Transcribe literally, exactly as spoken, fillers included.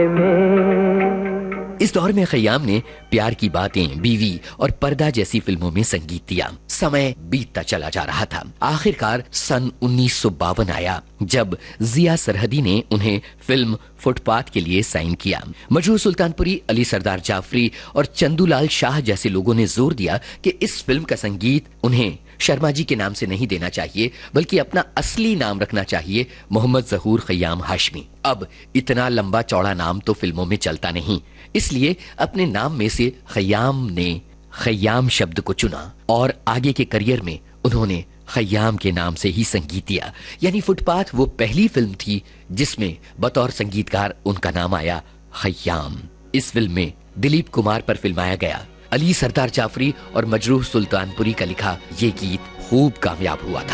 इस दौर में खयाम ने प्यार की बातें, बीवी और पर्दा जैसी फिल्मों में संगीत दिया। समय बीतता चला जा रहा था। आखिरकार सन उन्नीस सौ बावन आया जब जिया सरहदी ने उन्हें फिल्म फुटपाथ के लिए साइन किया। मजरूह सुल्तानपुरी, अली सरदार जाफरी और चंदूलाल शाह जैसे लोगों ने जोर दिया कि इस फिल्म का संगीत उन्हें शर्मा जी के नाम से नहीं देना चाहिए, बल्कि अपना असली नाम रखना चाहिए, मोहम्मद जहूर खयाम हाशमी। अब इतना लंबा चौड़ा नाम तो फिल्मों में चलता नहीं, इसलिए अपने नाम में से खयाम ने खयाम शब्द को चुना और आगे के करियर में उन्होंने खयाम के नाम से ही संगीत दिया। यानी फुटपाथ वो पहली फिल्म थी जिसमें बतौर संगीतकार उनका नाम आया खयाम। इस फिल्म में दिलीप कुमार पर फिल्माया गया अली सरदार जाफरी और मजरूह सुल्तानपुरी का लिखा ये गीत खूब कामयाब हुआ था।